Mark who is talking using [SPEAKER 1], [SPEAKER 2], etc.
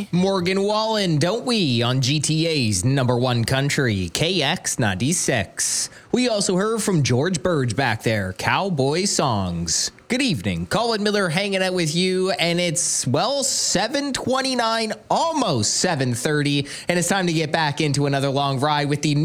[SPEAKER 1] Morgan Wallen, don't we, on GTA's number one country, KX96. We also heard from George Burge back there, Cowboy Songs. Good evening, Colin Miller hanging out with you, and it's, 7:29, almost 7:30, and it's time to get back into another long ride with the